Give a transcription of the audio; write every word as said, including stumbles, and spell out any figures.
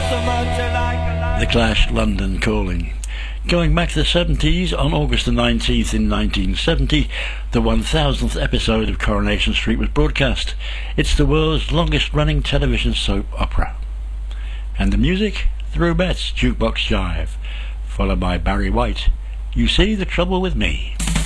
The Clash, London Calling. Going back to the seventies, on August the nineteenth in nineteen seventy, the one thousandth episode of Coronation Street was broadcast. It's the world's longest running television soap opera. And the music? The Rubettes' Jukebox Jive, followed by Barry White, You See the Trouble with Me.